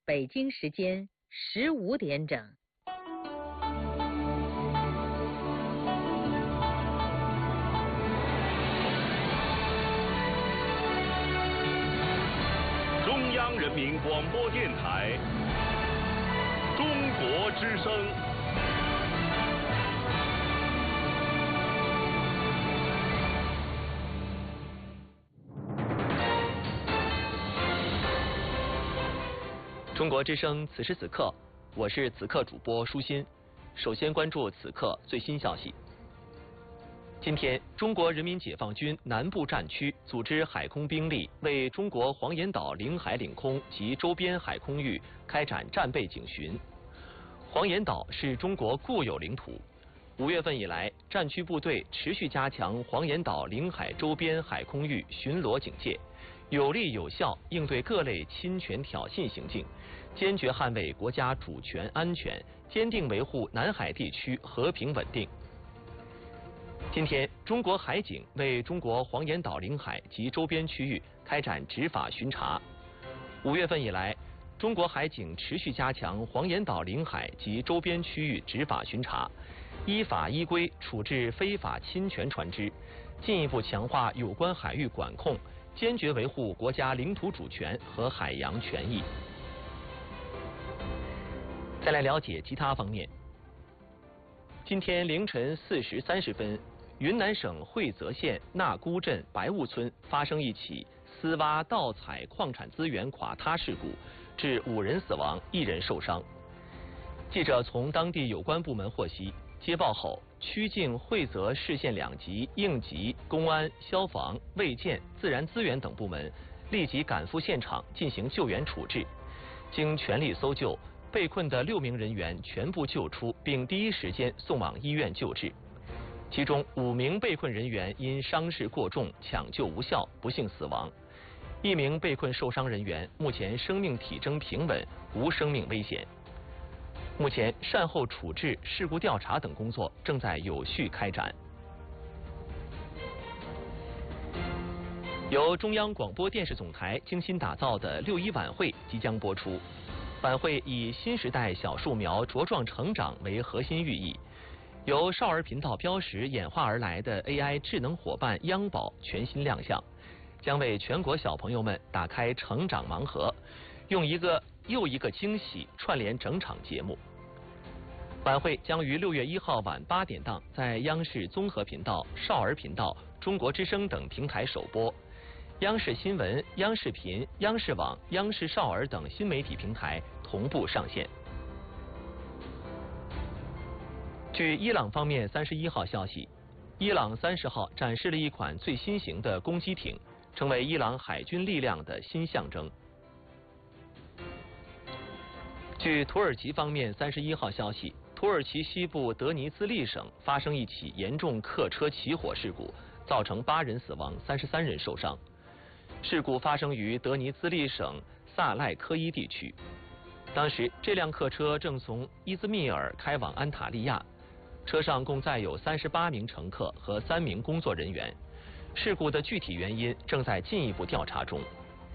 北京时间15点整。 中央人民广播电台中国之声。 中国之声，此时此刻，我是此刻主播舒心。首先关注此刻最新消息。今天，中国人民解放军南部战区组织海空兵力为中国黄岩岛领海领空及周边海空域开展战备警巡。黄岩岛是中国固有领土。5月份以来，战区部队持续加强黄岩岛领海周边海空域巡逻警戒，有力有效应对各类侵权挑衅行径，坚决捍卫国家主权安全，坚定维护南海地区和平稳定。今天，中国海警为中国黄岩岛领海及周边区域开展执法巡查。5月份以来，中国海警持续加强黄岩岛领海及周边区域执法巡查，依法依规处置非法侵权船只，进一步强化有关海域管控，坚决维护国家领土主权和海洋权益。再来了解其他方面。今天凌晨4时30分，云南省惠泽县纳姑镇白雾村发生一起私挖盗采矿产资源垮塌事故，致5人死亡，1人受伤。记者从当地有关部门获悉，接报后，曲靖、惠泽市县2级应急、公安、消防、卫健、自然资源等部门立即赶赴现场进行救援处置。经全力搜救，被困的6名人员全部救出，并第一时间送往医院救治。其中5名被困人员因伤势过重，抢救无效，不幸死亡。1名被困受伤人员目前生命体征平稳，无生命危险。目前善后处置、事故调查等工作正在有序开展。由中央广播电视总台精心打造的6·1晚会即将播出。晚会以新时代小树苗茁壮成长为核心寓意，由少儿频道标识演化而来的 AI 智能伙伴央宝全新亮相，将为全国小朋友们打开成长盲盒，用一个又一个惊喜串联整场节目。晚会将于6月1号晚8点档在央视综合频道、少儿频道、中国之声等平台首播，央视新闻、央视频、央视网、央视少儿等新媒体平台同步上线。据伊朗方面31号消息，伊朗30号展示了一款最新型的攻击艇，成为伊朗海军力量的新象征。据土耳其方面31号消息，土耳其西部德尼兹利省发生一起严重客车起火事故，造成8人死亡，33人受伤。事故发生于德尼兹利省萨赖科伊地区。当时这辆客车正从伊兹密尔开往安塔利亚，车上共载有38名乘客和3名工作人员。事故的具体原因正在进一步调查中。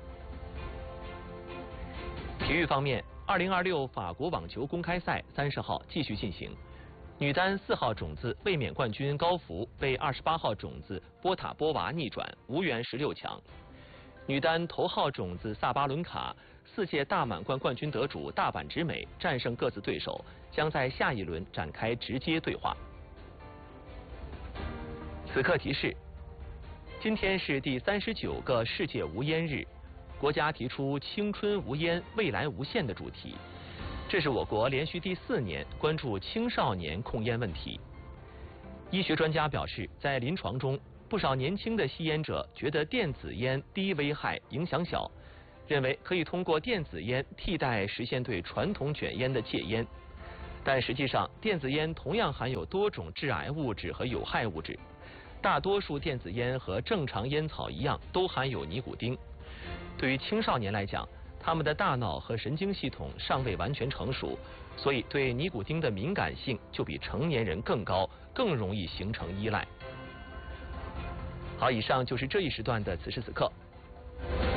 体育方面，2026法国网球公开赛30号继续进行，女单4号种子卫冕冠军高芙被28号种子波塔波娃逆转，无缘16强。女单头号种子萨巴伦卡、4届大满贯冠军得主大阪直美战胜各自对手，将在下一轮展开直接对话。此刻提示：今天是第39个世界无烟日，国家提出青春无烟，未来无限的主题。这是我国连续第4年关注青少年控烟问题。医学专家表示，在临床中，不少年轻的吸烟者觉得电子烟低危害、影响小，认为可以通过电子烟替代实现对传统卷烟的戒烟。但实际上，电子烟同样含有多种致癌物质和有害物质。大多数电子烟和正常烟草一样，都含有尼古丁。对于青少年来讲，他们的大脑和神经系统尚未完全成熟，所以对尼古丁的敏感性就比成年人更高，更容易形成依赖。好，以上就是这一时段的此时此刻。